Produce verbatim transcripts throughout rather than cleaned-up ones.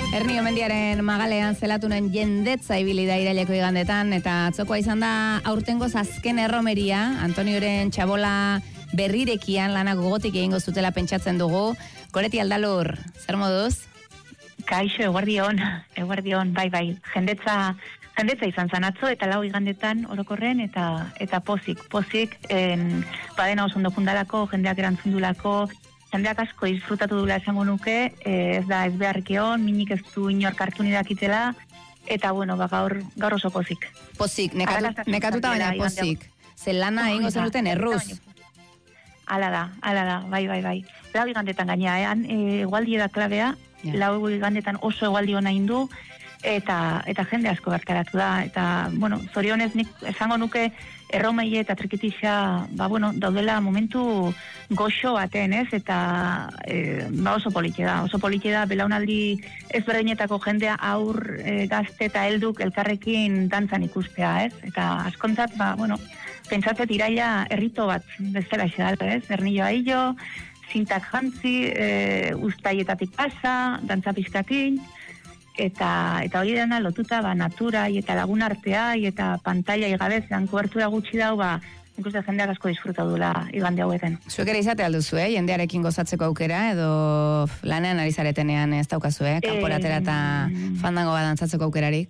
Ernio Mendiaren magalean zelatunen jendetza ibili da iraileko igandetan, eta atzokoa izan da aurtengoz azken erromeria, Antonioren txabola berrirekian lanak gogotik egingo zutela pentsatzen dugu. Goreti Aldalur, zer moduz? Kaixo, eguardion, eguardion, bai, bai, jendetza, jendetza izan zan atzo, eta lau igandetan orokorren, eta eta pozik, pozik, en, badena oso ondo fundalako, jendeak erantzundulako, jendeak asko disfrutatu dula esango nuke, ez da ez beharrikion, minik ez du inork hartu nidakitela, eta bueno, ba, gaur, gaur oso pozik. Pozik, nekatu, nekatuta baina pozik. Zer lana egingo zenuten erruz. Ala da, ala da, bai, bai, bai. Lau igandetan gaina, ean, egualdi da klabea, yeah. Lau igandetan oso egualdi hona indu, eta, eta jende asko bertaratu da, eta, bueno, zorionez nik esango nuke erromeie eta trikitixa, ba, bueno, daudela momentu goxo baten, ez, eta e, ba oso polite da, oso polite da, belaunaldi ezberdinetako jendea aur, e, gazte eta helduk elkarrekin dantzan ikustea, ez, eta askontzat, ba, bueno, pentsatzet iraila errito bat bezala xedalta, ez, ernillo aillo, zintak jantzi, e, ustaietatik pasa, dantza pizkakin, eta eta hori dena lotuta ba naturai eta lagun arteai eta pantaila igabezean kobertura gutxi dau, ba ikuste jendeak asko disfruta dula igande hauetan. Zuek ere izate alduzu, eh? Jendearekin gozatzeko aukera edo lanean ari zaretenean ez daukazu, eh? Kanporatera eta fandango bat dantzatzeko aukerarik?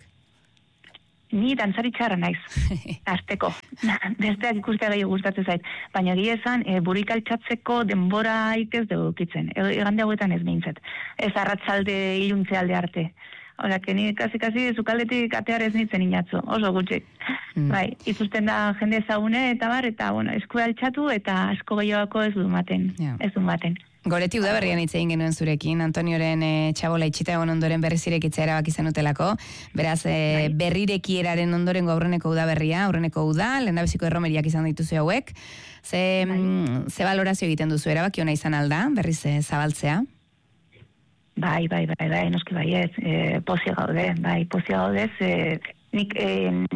Ni dantzari txarra naiz, azteko. Besteak ikustea gehiago gustatzen zait. Baina egia esan, e, burik altxatzeko denboraik ez dugu kitzen. Igande hauetan ez behintzat. Ez arratzalde iluntze alde arte. Hora, que ni kasi-kasi zukaldetik atear ez nintzen inatzo. Oso gutxi. Mm. Bai, ikusten da jende ezagune eta bar, eta bueno, eskue altxatu eta asko gehiagoko ez du maten. Yeah. Ez du maten. Goreti udaberrian hitz egin genuen zurekin, Antonioren e, txabola itxita egon ondoren berriz irekitzea erabaki zenutelako, beraz e, berrirekieraren ondorengo aurreneko udaberria, aurreneko uda, lehendabiziko erromeriak izan dituzu hauek, ze, mm, ze valorazio egiten duzu, erabaki ona izan alda, berriz e, zabaltzea? Bai, bai, bai, bai, noski baiet, e, pozia gaude, bai, pozia gaudez, e, nik e,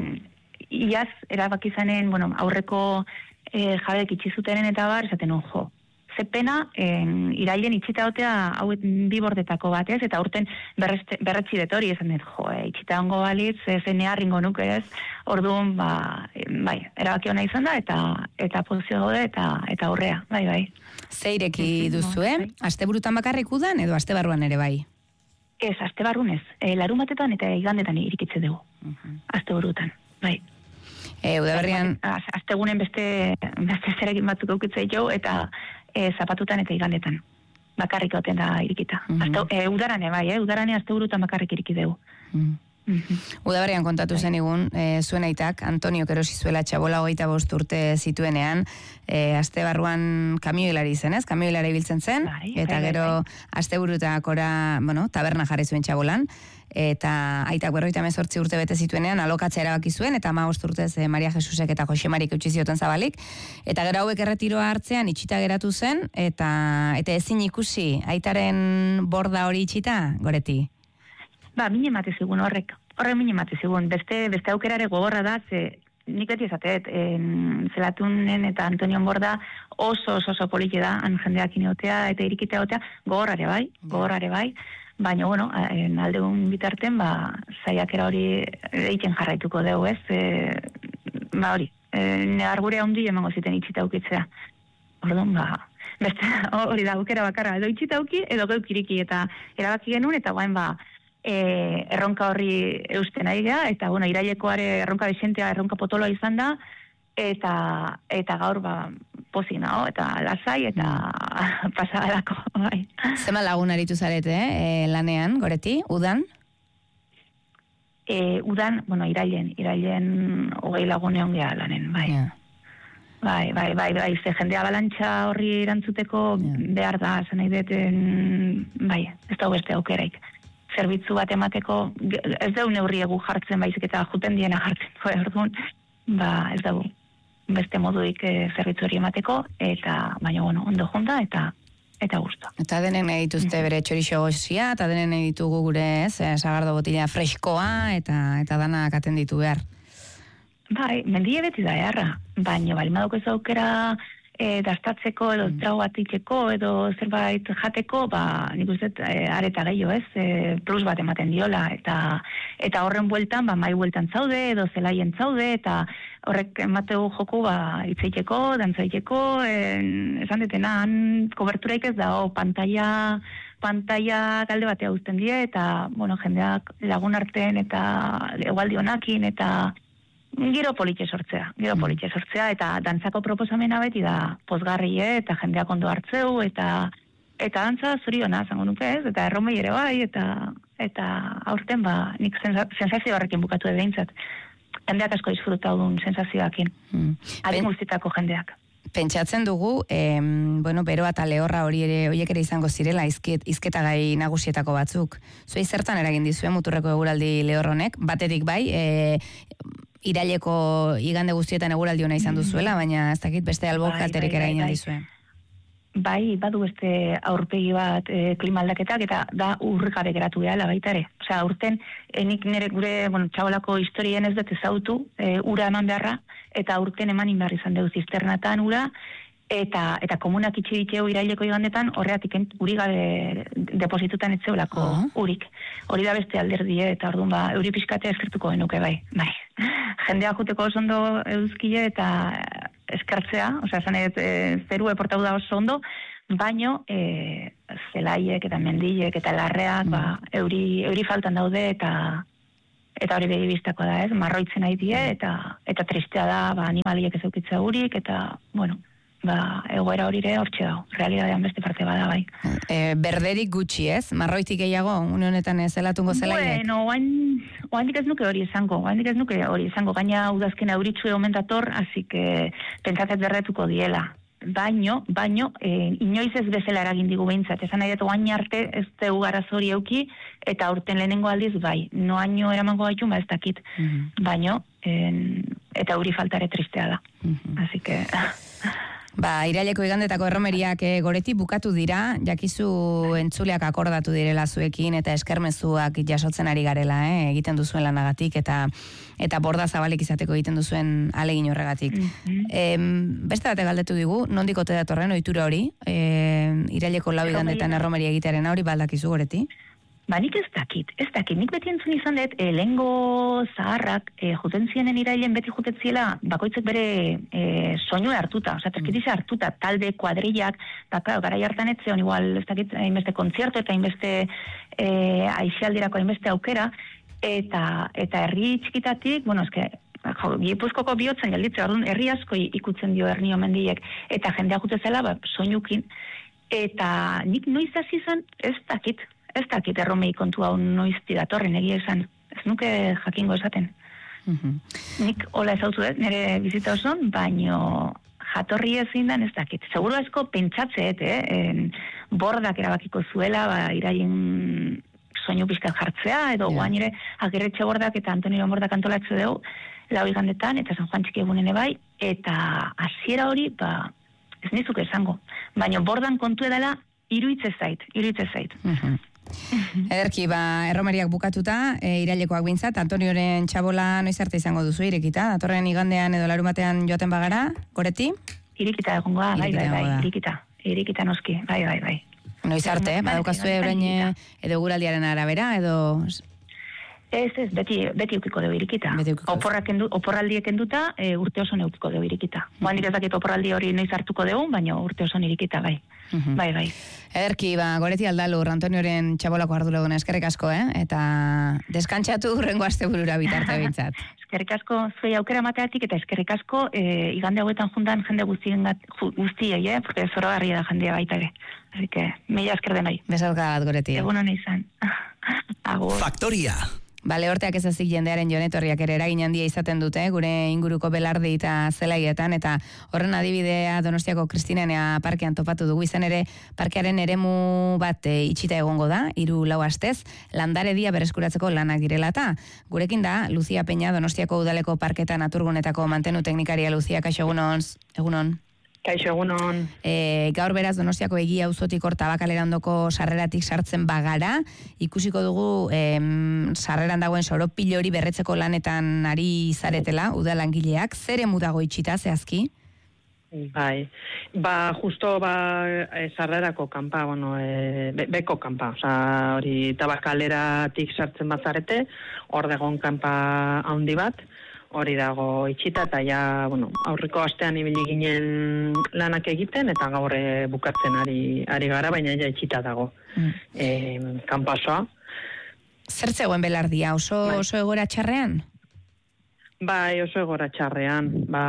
iaz erabaki zanen, bueno, aurreko e, jabek itxizutenen eta bar, esaten un jo. Ze pena, en, irailen itxita otea hauet bi bordetako batez, eta urten berretzi detori esan dut, jo, e, itxita ongo balitz, zen eharringo nuke ez, orduan, ba, bai, erabaki hona izan da, eta eta pozio gaude, eta eta aurrea, bai, bai. Zeireki duzu, eh? Aste burutan bakarrik udan, edo aste barruan ere bai? Ez, aste barruan ez, e, larumatetan eta igandetan irikitze dugu, uh-huh. Aste burutan, bai. E, udaberrian... Astegunen beste, beste zerekin batzuk aukitzei jo, eta e, zapatutan eta igandetan. Bakarrik oten da irikita. Mm-hmm. Aste, e, udarane bai, eh? Udarane aste burutan bakarrik irikideu. Mm-hmm. Mm-hmm. Udaberrian kontatu zen egun, e, zuen aitak, Antonio erosi zuela txabola hogeita bost urte zituenean, e, aste barruan kamioilari zen, ez? Kamioilari biltzen zen, bai, eta bai, gero bai. Aste burutakora, bueno, taberna jarri zuen txabolan, eta aitak berroita hemezortzi urte bete zituenean alokatzea erabaki zuen, eta hamabost urtez eh, Maria Jesusek eta Jose Marik eutsi zioten zabalik, eta gero hauek erretiroa hartzean itxita geratu zen, eta eta ezin ikusi aitaren borda hori itxita, Goreti? Ba, mine emate zigun horrek, horrek mine emate zigun, beste, beste aukerare gogorra da, ze nik beti esatet, en, zelatunen eta Antonion borda oso oso oso polite da, han jendeak ineotea eta irikitea otea, gogorrare bai, gogorrare bai, baina, bueno, en aldegun bitarten, ba, zaiakera hori egiten jarraituko dugu, ez? E, ba, hori, e, negar gure handi emango ziten itxita aukitzea. Orduan, ba, beste hori da aukera bakarra, edo itxita auki, edo geukiriki, eta erabaki genuen, eta guain, ba, e, erronka horri eusten ari da, eta, bueno, irailekoare erronka besentea, erronka potoloa izan da, eta eta gaur ba pozik nago eta lasai eta pasadalako bai. Zema lagun aritu zarete, eh, lanean, Goreti, udan? Eh, udan, bueno, irailen, irailen hogei lagun egon gea lanen, bai. Yeah. Bai, bai, bai, bai, ze jendea balantxa horri erantzuteko yeah. behar da, zen nahi deten, bai, ez da beste aukeraik. Zerbitzu bat emateko, ez dau neurri egu jartzen baizik eta juten diena jartzen, bai, orduan, ba, ez dago beste moduik e, zerbitzu hori emateko, eta, baina, bueno, ondo junta, eta eta gusto. Eta denen nahi dituzte mm-hmm. bere txorixo goxia, eta denen nahi ditugu gure, ez, sagardo botila freskoa, eta eta danak atenditu behar. Bai, mendie beti da eharra, baina bali maduk ez aukera e, dastatzeko edo trago bat itxeko edo zerbait jateko, ba, nik uste e, areta gehiago ez, e, plus bat ematen diola, eta eta horren bueltan, ba, mai bueltan zaude, edo zelaien zaude, eta horrek emateu joku, ba, itzeiteko, dantzaiteko, en, esan detena, han koberturaik ez dago, pantalla, pantalla talde batea uzten die, eta, bueno, jendeak lagun artean, eta egualdi honakin, eta giro politxe sortzea, giro politxe sortzea, eta dantzako proposamena beti da pozgarri, eta jendeak ondo hartzeu, eta eta dantza zoriona, zango nuke ez, eta erromei ere bai, eta eta aurten, ba, nik sensazio horrekin bukatu edo behintzat. Jendeak asko disfrutau duen sensazioakin. Mm. Adin guztitako jendeak. Pentsatzen dugu, em, bueno, beroa eta lehorra hori ere, horiek ere izango zirela, izket, izketagai nagusietako batzuk. Zuei zertan eragin dizue muturreko eguraldi lehorronek? Batetik bai, e, iraileko igande guztietan eguraldi hona izan duzuela, baina ez dakit beste albokaterik bai, eragin dizue. Bai, badu beste aurpegi bat e, klima aldaketak, eta da urrikabe geratu behala baita ere. Osea, urten, enik nire gure, bueno, txabolako historien ez dut ezautu, e, ura eman beharra, eta urten eman inbar izan dugu zisternatan ura, eta eta komunak itxi diteu iraileko igandetan, horreatik uri gabe depositutan etzeulako uh-huh. urik. Hori da beste alderdie, eta orduan ba, euri pixkatea eskertuko genuke bai. bai. Jendea juteko oso ondo euskile eta eskartzea, osea, esan ez, e, zeru eportau da oso ondo, baino e, zelaiek eta mendilek eta larreak, mm. ba, euri, euri faltan daude eta eta hori begibiztako da, ez, marroitzen nahi die, eta, eta tristea da, ba, animaliek ez eukitza urik, eta, bueno, ba, egoera hori ere hortxe dago, realidadean beste parte bada, bai. E, berderik gutxi, ez? Marroitik gehiago, une honetan zelatungo zelaiek? Bueno, oain, oaindik ez nuke hori izango, oaindik ez nuke hori izango, gaina udazken auritxue omen dator, así que pentsatzet berretuko diela. Baino, baino, e, inoiz ez bezala eragin digu behintzat, esan nahi dut oain arte ez tegu garaz hori euki, eta aurten lehenengo aldiz bai, noaino eramango gaitu, ba ez dakit, mm-hmm. baino, en, eta hori faltare tristea da, mm-hmm. así que... Ba, iraileko igandetako erromeriak e, goreti bukatu dira, jakizu entzuleak akordatu direla zuekin eta eskermezuak jasotzen ari garela, eh, egiten duzuen lanagatik eta eta borda zabalik izateko egiten duzuen alegin horregatik. Mm-hmm. E, beste bate galdetu digu, nondik ote datorren ohitura hori, e, iraileko lau igandetan erromeria egitearen hori baldakizu goreti? Ba, nik ez dakit, ez dakit, nik beti entzun izan dut, e, lehengo zaharrak, e, juten zienen irailen beti juten ziela, bakoitzek bere e, soinua hartuta, oza, terkitiza hartuta, talde, kuadrillak, da, claro, gara jartan etzeon, igual, ez dakit, hainbeste kontzertu eta hainbeste e, aixialdirako hainbeste aukera, eta, eta herri txikitatik, bueno, eske, jo, Gipuzkoko bihotzen jalditze, orduan, herri asko ikutzen dio herni omendiek, eta jendea jute zela, ba, soinukin, eta nik noiz hasi izan, ez dakit, ez dakit erromei kontu hau noizti datorren egia esan, ez nuke jakingo esaten. Mm-hmm. Nik hola ezautu ez, nire bizita oson, baino jatorri ezin dan ez dakit. Seguro asko pentsatzeet, eh? En, bordak erabakiko zuela, ba, iraien soinu pixkat jartzea, edo yeah. guain ere Agirretxe bordak eta Antonio bordak antolatze dugu, lau igandetan, eta San Juan txiki egunen bai, eta hasiera hori, ba, ez nizuke esango. Baina bordan kontu edala, iruitze zait, iruitze zait. Mm-hmm. Ederki, ba, erromeriak bukatuta, e, irailekoak bintzat, Antonioren txabola noiz arte izango duzu irekita, datorren igandean edo larumatean joaten bagara, goreti? Irikita egongoa, bai, bai, bai, irikita, irikita noski, bai, bai, bai. Noiz arte, badaukazue orain edo guraldiaren arabera, edo... Ez, ez, beti, beti eukiko dugu irikita. Endu, oporraldiek enduta, e, urte oso neukiko dugu irikita. Mm-hmm. Boan direzakit oporraldi hori noiz hartuko dugu, baina urte oso irikita, bai. Mm-hmm. Bai, bai. Ederki, ba, goreti aldalur, Antonioren txabolako arduraduna, eskerrik asko, eh? Eta deskantsatu urrengo aste burura bitarte bintzat. Eskerrik asko, zuei aukera mateatik, eta eskerrik asko, e, igande hauetan jundan jende guztien guztiei, eh? Porque zoro garria da jendea baita ere. Así que, mila esker denoi. Besauka bat, goreti. Egun hona izan. Agur. Faktoria. Bale, horteak ezazik jendearen joanetorriak ere eragin handia izaten dute, gure inguruko belardi eta zelaietan, eta horren adibidea Donostiako Kristinenea parkean topatu dugu, izan ere parkearen eremu bat e, itxita egongo da, hiru lau astez, landare dia bereskuratzeko lanak direla eta gurekin da, Lucia Peña, Donostiako udaleko parketan naturgunetako mantenu teknikaria. Lucia, kaixo egunon, egunon. Kaixo egunon. E, gaur beraz Donostiako Egia auzotik hor Tabakalera ondoko sarreratik sartzen bagara, ikusiko dugu em, sarreran dagoen soropilo hori berretzeko lanetan ari zaretela, udalangileak, zer emu dago itxita zehazki? Bai, ba, justo, ba, sarrerako kanpa, bueno, e, be, beko kanpa, oza, hori tabakaleratik sartzen bazarete, hor dagoen kanpa handi bat, hori dago itxita, eta ja, bueno, aurreko astean ibili ginen lanak egiten, eta gaur bukatzen ari, ari gara, baina ja itxita dago, mm. e, kanpa osoa. Zer zegoen belardia, oso, bai. Oso egora txarrean? Bai, oso egora txarrean. Ba,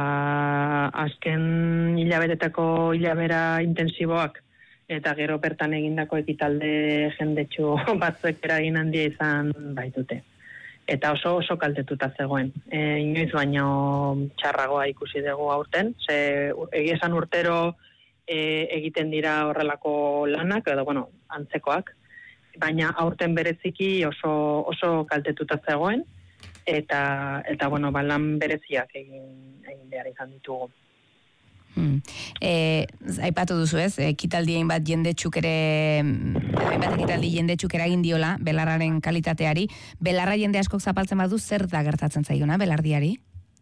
azken hilabetetako hilabera intensiboak eta gero bertan egindako ekitalde jendetxu batzuek eragin handia izan baitute. Eta oso oso kaltetuta zegoen. E, inoiz baino txarragoa ikusi dugu aurten. Ze egia esan urtero e, egiten dira horrelako lanak, edo bueno, antzekoak. Baina aurten bereziki oso, oso kaltetuta zegoen. Eta, eta bueno, balan bereziak egin, egin behar izan ditugu. Hmm. E, aipatu duzu ez, ekitaldien bat jendetxuk ere, hainbat ekitaldi jendetxuk eragin diola, belarraren kalitateari. Belarra jende askok zapaltzen badu, zer da gertatzen zaiguna, belardiari?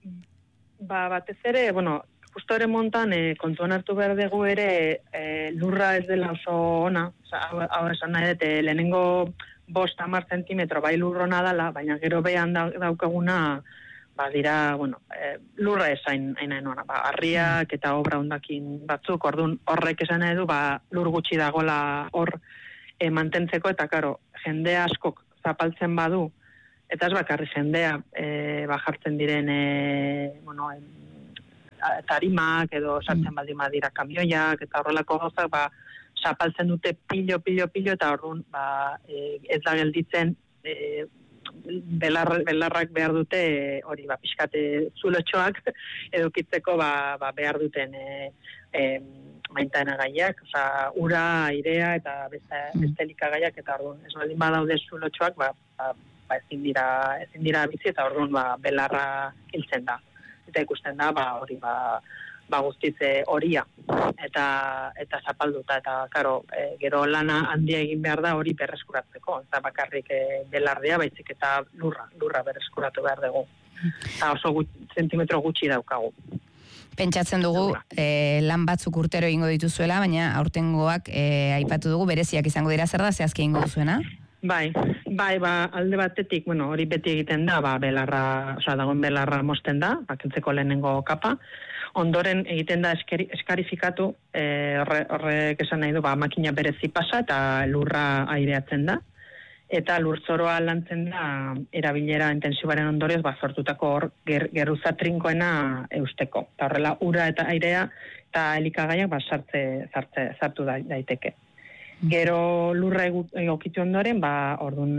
Ba, batez ere, bueno, justo ere montan, e, kontuan hartu behar dugu ere, e, lurra ez dela oso ona, hau esan nahi dut, lehenengo bost hamar zentimetro bai lurrona dala, baina gero behan daukaguna, ba dira, bueno, e, lurra esain hain ona, ba, harriak eta obra hondakin batzuk, orduan horrek esan edu, ba, lur gutxi dagola hor e, mantentzeko, eta karo, jende askok zapaltzen badu, eta ez bakarri jendea, e, ba, jartzen diren, e, bueno, e, tarimak, edo sartzen baldin badira kamioiak, eta horrelako gauzak, ba, zapaltzen dute pilo, pilo, pilo, eta orduan, ba, e, ez da gelditzen, e, belar, belarrak behar dute, hori, ba, pixkate zulotxoak, edukitzeko, ba, ba, behar duten e, e, maintaena gaiak, oza, ura, airea, eta beste, beste likagaiak, eta orduan, ez baldin badaude zulotxoak, ba, ba, ba, ezin dira, ezin dira bizi, eta orduan, ba, belarra hiltzen da. Eta ikusten da, ba, hori, ba, ba guztize horia eta eta zapalduta, eta karo, e, gero lana handia egin behar da hori berreskuratzeko, eta bakarrik e, belardea, baizik eta lurra, lurra berreskuratu behar dugu. Eta oso gut, zentimetro gutxi daukagu. Pentsatzen dugu, e, lan batzuk urtero egingo dituzuela, baina aurtengoak e, aipatu dugu bereziak izango dira, zer da zehazki egingo duzuena? Bai, bai, ba, alde batetik, bueno, hori beti egiten da, ba, belarra, oza, dagoen belarra mosten da, bakentzeko lehenengo kapa, ondoren egiten da eskeri, eskarifikatu, e, horre, horrek esan nahi du, ba, makina berezi pasa eta lurra aireatzen da, eta lurtzoroa lantzen da erabilera intensibaren ondorioz, ba, sortutako hor ger, geruza trinkoena eusteko. Eta horrela, ura eta airea eta elikagaiak ba, sartze, sartze, sartu da, daiteke. Gero lurra egokitu ondoren, ba, orduan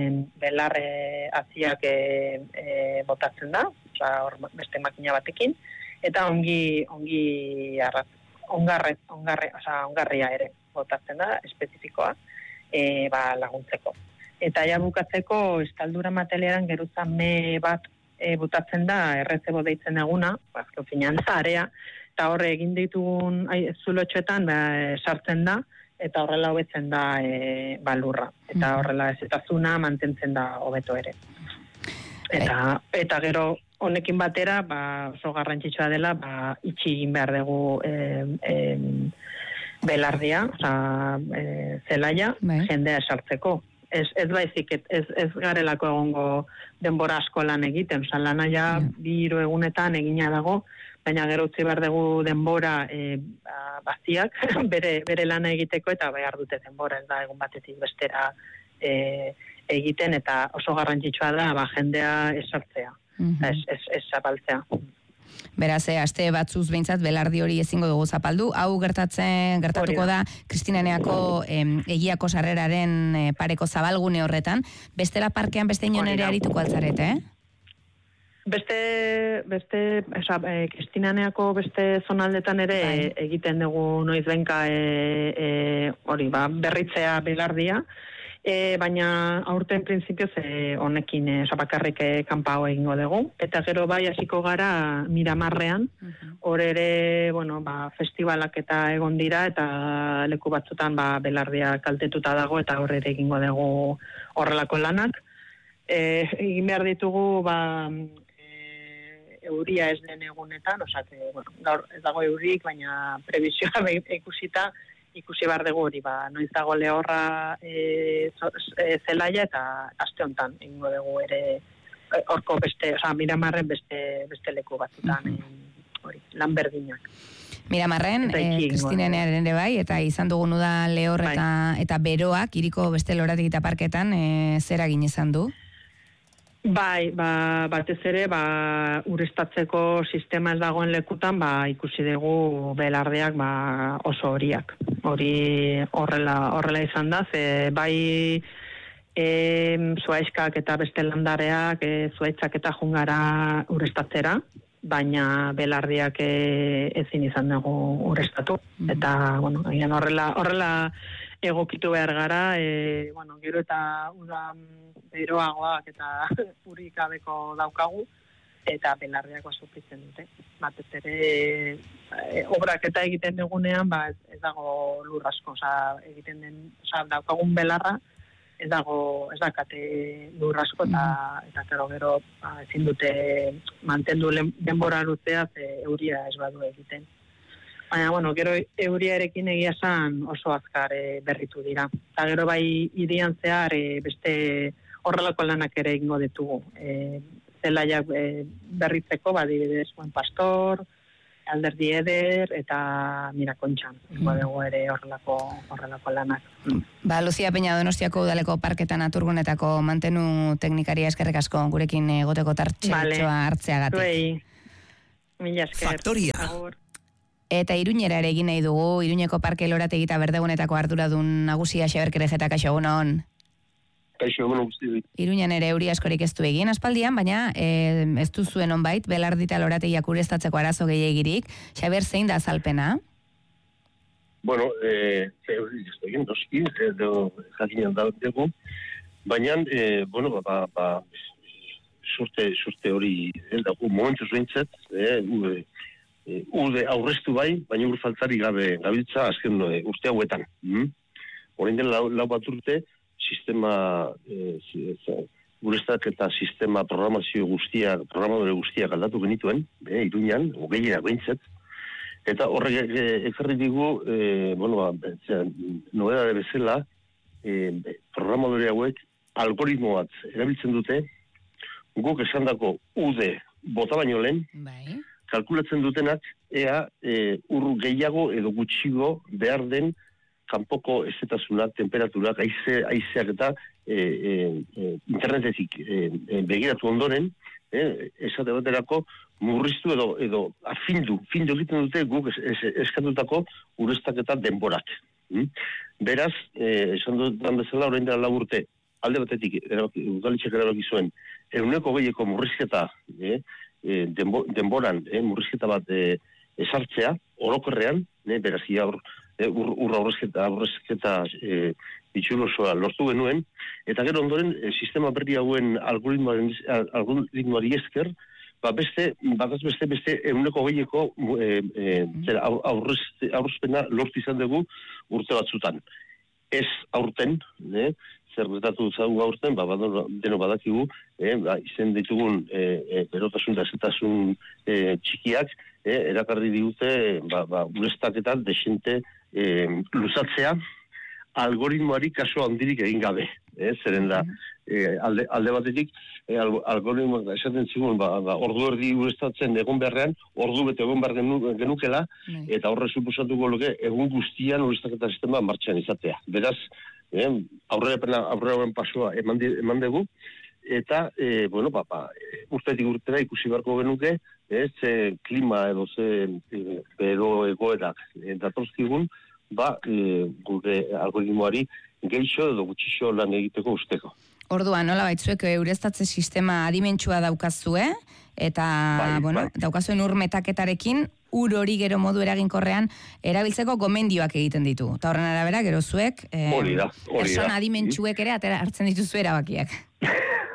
belarre atziak e, e, botatzen da, oza, or, beste makina batekin, eta ongi, ongi arrat, ongarre, ongarre, oza, ongarria ere botatzen da, espezifikoa, e, ba, laguntzeko. Eta ja bukatzeko, estaldura materialan geruza me bat e, botatzen da, errezebo deitzen eguna, azken finean da, area, eta horre egin ditugun zulotxoetan ba, sartzen da, eta horrela hobetzen da e, balurra. Eta horrela ez eta zuna mantentzen da hobeto ere. Eta, eta gero honekin batera, ba, oso garrantzitsua dela, ba, itxi egin behar dugu e, e, belardia, oza, e, zelaia, Bai. Jendea esartzeko. Ez, ez baizik, ez, ez garelako egongo denbora asko lan egiten, oza, lana ja yeah. bi hiru egunetan egina dago, baina gero utzi behar dugu denbora e, baziak, bere, bere lana egiteko, eta behar dute denbora, ez da egun batetik bestera e, egiten, eta oso garrantzitsua da, ba, jendea esartzea, mm-hmm. ez, ez, ez zapaltzea. Beraz, eh, aste batzuz behintzat belardi hori ezingo dugu zapaldu. Hau gertatzen gertatuko da Kristinaneako em, egiako sarreraren eh, pareko zabalgune horretan. Bestela parkean beste inon ere arituko altzarete, eh? Beste, beste, esa, e, Kristinaneako beste zonaldetan ere e, egiten dugu noiz benka e, e, hori, ba, berritzea belardia, e, baina aurten printzipioz e, honekin e, bakarrik e, kanpao egingo dugu, eta gero bai hasiko gara Miramarrean, hor uh-huh. ere, bueno, ba, festivalak eta egon dira, eta leku batzutan ba, belardia kaltetuta dago, eta hor ere egingo dugu horrelako lanak. E, egin behar ditugu, ba, euria ez den egunetan, osea, bueno, gaur ez dago eurik, baina prebizioa ikusita, ikusi behar dugu hori, ba, noiz dago lehorra e, e, zelaia eta aste hontan egingo dugu ere horko beste, osea, Miramarren beste, beste leku batzutan, mm-hmm. hori, lan berdinak. Miramarren, Kristinenearen ere bai, eta izan dugun uda lehor eta, bai. eta beroak, iriko beste loratik eta parketan, e, zer egin izan du? Bai, ba, batez ere, ba, ureztatzeko sistema ez dagoen lekutan, ba, ikusi dugu belardeak ba, oso horiak. Hori horrela, horrela izan da, ze bai e, zuaiskak eta beste landareak, e, zuaitzak eta jungara ureztatzera, baina belardiak e, ezin izan dugu ureztatu. Mm. Eta, bueno, horrela, horrela egokitu behar gara, e, bueno, gero eta udan beroagoak eta urikabeko daukagu, eta belardiak sufritzen dute. Batez ere, e, obrak eta egiten dugunean, ba, ez, ez dago lur asko, oza, egiten den, oza, daukagun belarra, ez dago, ez dakate lur asko, eta, eta gero, gero, ba, ezin dute mantendu denbora luzea, ze euria ez badu egiten. Baina, bueno, gero euriarekin egia zan oso azkar e, berritu dira. Eta gero bai irian zehar e, beste horrelako lanak ere egingo ditugu. E, zelaiak e, berritzeko, badibidez, Buen Pastor, Alderdi Eder eta Mirakontxan. Egingo dugu ere horrelako, horrelako lanak. Ba, Lucia Peña Donostiako udaleko parketan aturgunetako mantenu teknikaria eskerrik asko gurekin egoteko tartxetxoa vale. hartzeagatik. Zuei, mila esker. Faktoria. Agur. Eta Iruñera ere egin nahi dugu, Iruñeko parke lorategi eta berdegunetako arduradun nagusia Xaber Kerejeta, kaixo egunon. Kaixo egunon guzti. Iruñan ere euri askorik ez du egin aspaldian, baina e, ez du zuen onbait, belardita lorategiak ureztatzeko arazo gehiagirik. Xaber, zein da azalpena? Bueno, eh, euri ez du egin, doski, edo jakinan da dugu, baina, eh, bueno, ba, ba, surte, surte hori, dago, momentu zuentzat, eh, ue, E, ude aurreztu bai, baina ur faltzari gabe gabiltza azken no, urte hauetan. Mm? Horein den lau, lau bat urte, sistema e, ureztak eta sistema programazio guztiak, programadore guztiak aldatu genituen, e, Iruñan, ogeiera behintzat, eta horrek ekarri digu, e, bueno, ba, nobedade bezala, e, programadore hauek algoritmo bat erabiltzen dute, guk esandako ude bota baino lehen, bai. kalkulatzen dutenak, ea e, ur gehiago edo gutxigo behar den kanpoko ezetasunak, temperaturak, aize, aizeak eta e, e, internetetik e, e, begiratu ondoren, e, esate baterako murriztu edo, edo afindu, findu egiten dute guk es, es, eskatutako ureztaketa denborak. Mm? Beraz, e, esan dutan bezala, orain dela lau urte, alde batetik, udalitxak erabaki zuen, eguneko gehieko murrizketa, e, E, denbo, denboran e, murrizketa bat e, esartzea, orokorrean, e, beraz, ur, e, ur, urra aurrezketa, aurrezketa e, bitxulosoa lortu genuen, eta gero ondoren, e, sistema berri hauen algoritmoari esker, ba beste, bakaz beste, beste, eguneko gehieko e, e, aurrez, aurrezpena lortu izan dugu urte batzutan. Ez aurten, e, zer gertatu zaugu aurten, ba, deno badakigu, eh, ba, izen ditugun eh, eh, berotasun da zetasun eh, txikiak, eh, erakarri digute, ba, ba, ureztaketan desente eh, luzatzea, algoritmoari kaso handirik egin gabe. Eh, zeren da, eh, alde, alde batetik, eh, algoritmoak esaten zigun, ba, ba, ordu erdi ureztatzen egon beharrean, ordu bete egon behar genukela, mm. eta horre suposatuko luke, egun guztian ureztaketa sistema martxan izatea. Beraz, Eh, aurrera aurrera pasoa eman, eman dugu, eta, e, bueno, ba, ba, urtetik urtera ikusi beharko genuke, eh, ze klima edo ze e, bero egoerak e, datorzkigun, ba, e, gure algoritmoari geixo edo gutxixo lan egiteko usteko. Orduan, nola baitzuek eureztatze sistema adimentsua daukazue, eta, bai, bueno, bai. daukazuen urmetaketarekin, ur hori gero modu eraginkorrean erabiltzeko gomendioak egiten ditu. Eta horren arabera, gero zuek, eh, persona adimentsuek ere atera hartzen dituzu erabakiak.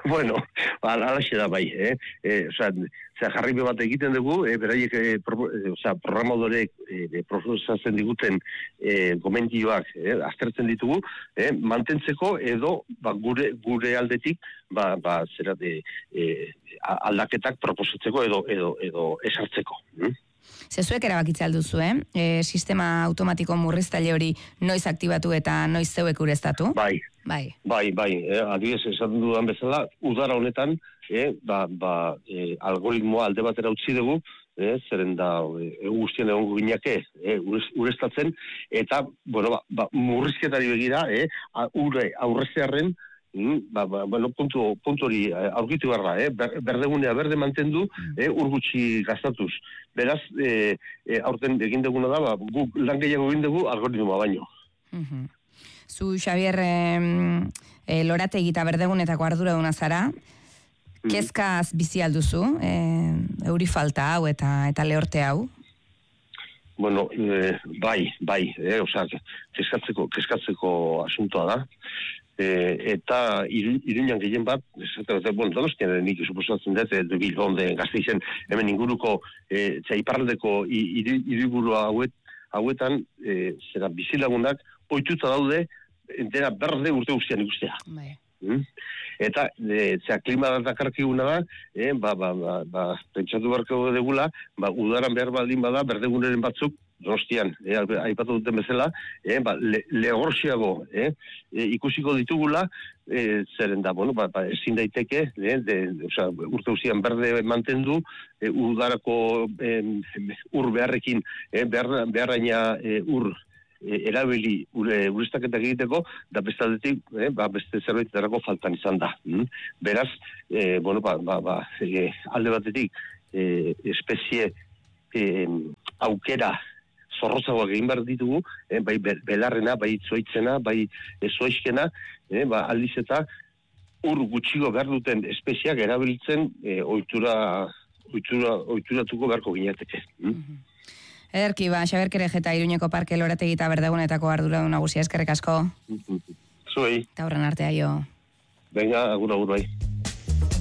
Bueno, alaxe da bai, eh? E, osea, osea, jarripe bat egiten dugu, e, beraiek, e, pro, e, osea, programadorek e, prozesatzen diguten e, gomendioak e, aztertzen ditugu, e, mantentzeko edo ba, gure gure aldetik ba, ba zera de, e, aldaketak proposatzeko edo edo edo esartzeko. Hm? Zezuek erabakitza alduzu, eh? E, sistema automatiko murriztaile hori noiz aktibatu eta noiz zeuek ureztatu? Bai. Bai. Bai, bai, eh, adibidez esaten dudan bezala, udara honetan, eh, ba, ba, eh, algoritmoa alde batera utzi dugu, eh, zeren da e, guztien egongo gineke, eh, ureztatzen, eta, bueno, ba, ba, murrizketari begira, eh, ure aurrezearren, ba, ba, bueno, puntu, puntu hori aurkitu garra, eh? Ber, berdegunea berde mantendu, eh, ur gutxi gaztatuz. Beraz, eh, eh, aurten egin duguna da, ba, gu lan gehiago egin dugu algoritmoa baino. Uh-huh. Zu, Xabier, eh, eh, lorategi eta berdegunetako arduraduna zara, mm. kezkaz bizi alduzu, eh, euri falta hau eta eta lehorte hau? Bueno, eh, bai, bai, eh, osea, kezkatzeko, kezkatzeko asuntoa da. Eh, eta Iruñan gehien bat, esate, bueno, Donostian nik suposatzen dut, de Bilbon, de Gasteizen, hemen inguruko, eh, iparraldeko hiriburua hauet, hauetan, eh, zera bizilagunak, ohituta daude, entera berde urte guztian ikustea. Bai. Mm? Eta, e, zera, klima dakarkiguna da, eh, ba, ba, ba, ba, pentsatu barko degula, ba, udaran behar baldin bada, berdeguneren batzuk, Donostian, eh, aipatu duten bezala, eh, ba, le, lehorxiago, eh, e, ikusiko ditugula, eh, zeren da, bueno, ba, ba, ezin daiteke, eh, de, osea, urte guztian berde mantendu, eh, udarako eh, ur beharrekin, eh, behar, beharraina eh, ur erabili ure urestaketak egiteko, da bestaldetik, eh, ba, beste zerbaitetarako faltan izan da. Mm? Beraz, eh, bueno, ba, ba, ba, eh, alde batetik, eh, espezie eh, aukera zorrotzagoak egin behar ditugu, eh, bai belarrena, bai zoitzena, bai zoizkena, eh, ba, aldiz eta ur gutxigo behar duten espeziak erabiltzen eh, ohitura, ohitura, ohituratuko beharko ginateke. Mm? Mm-hmm. Ederki, ba, Xabier Kerejeta, Iruñeko Parke Lorategi eta Berdegunetako arduradun nagusia, eskerrik asko. Zuei. Eta horren artea jo. Venga, agur, agur, bai.